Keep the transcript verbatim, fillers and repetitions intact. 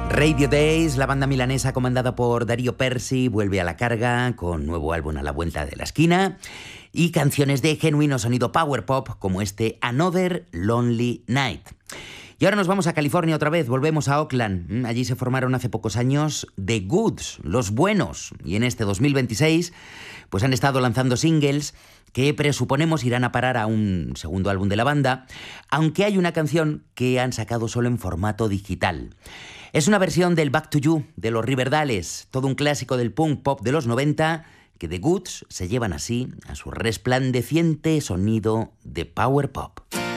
Radio Days, la banda milanesa comandada por Darío Persi, vuelve a la carga con nuevo álbum a la vuelta de la esquina y canciones de genuino sonido power pop como este Another Lonely Night. Y ahora nos vamos a California otra vez, volvemos a Oakland. Allí se formaron hace pocos años The Goods, los buenos, y en este dos mil veintiséis pues han estado lanzando singles que presuponemos irán a parar a un segundo álbum de la banda, aunque hay una canción que han sacado solo en formato digital. Es una versión del Back to You de los Riverdales, todo un clásico del punk pop de los noventa, que The Goods se llevan así a su resplandeciente sonido de power pop.